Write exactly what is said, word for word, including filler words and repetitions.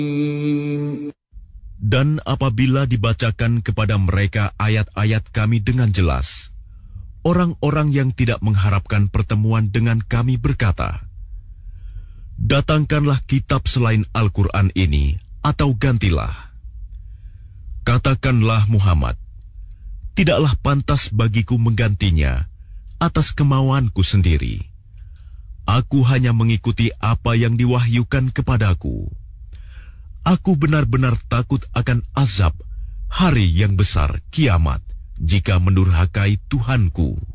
Dan apabila dibacakan kepada mereka ayat-ayat kami dengan jelas, orang-orang yang tidak mengharapkan pertemuan dengan kami berkata, "Datangkanlah kitab selain Al-Quran ini, atau gantilah." Katakanlah Muhammad, "Tidaklah pantas bagiku menggantinya atas kemauanku sendiri. Aku hanya mengikuti apa yang diwahyukan kepadaku. Aku benar-benar takut akan azab hari yang besar kiamat jika mendurhakai Tuhanku."